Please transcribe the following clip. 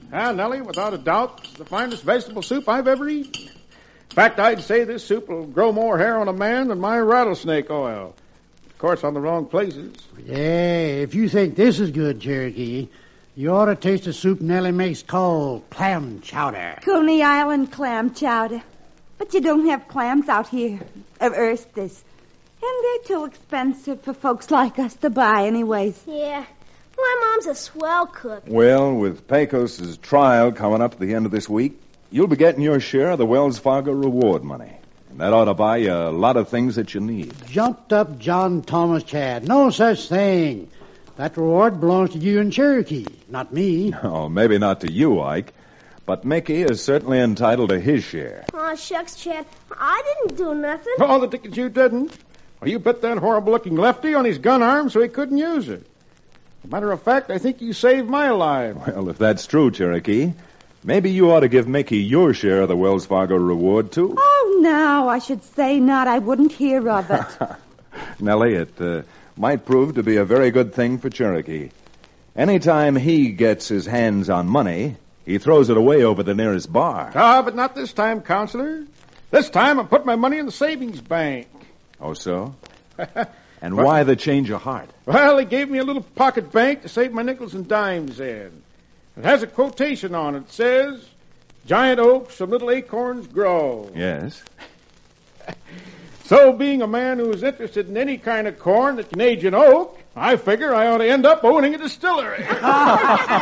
Ah, Nellie, without a doubt, it's the finest vegetable soup I've ever eaten. In fact, I'd say this soup will grow more hair on a man than my rattlesnake oil. Of course, on the wrong places. Yeah, if you think this is good, Cherokee, you ought to taste the soup Nellie makes called clam chowder. Coney Island clam chowder. But you don't have clams out here, of oysters. And they're too expensive for folks like us to buy anyways. Yeah, my mom's a swell cook. Well, with Pecos's trial coming up at the end of this week, you'll be getting your share of the Wells Fargo reward money. And that ought to buy you a lot of things that you need. Jumped up John Thomas Chad. No such thing. That reward belongs to you and Cherokee, not me. Oh, maybe not to you, Ike. But Mickey is certainly entitled to his share. Aw, shucks, Chad. I didn't do nothing. Oh, the tickets you didn't. Well, you put that horrible-looking lefty on his gun arm so he couldn't use it. As a matter of fact, I think you saved my life. Well, if that's true, Cherokee, maybe you ought to give Mickey your share of the Wells Fargo reward, too. Oh, no, I should say not. I wouldn't hear of it. Nellie, it might prove to be a very good thing for Cherokee. Anytime he gets his hands on money, he throws it away over the nearest bar. Ah, but not this time, Counselor. This time I put my money in the savings bank. Oh, so? And why the change of heart? Well, they gave me a little pocket bank to save my nickels and dimes in. It has a quotation on it. It says, "Giant oaks from little acorns grow." Yes. So, being a man who is interested in any kind of corn that can age an oak, I figure I ought to end up owning a distillery.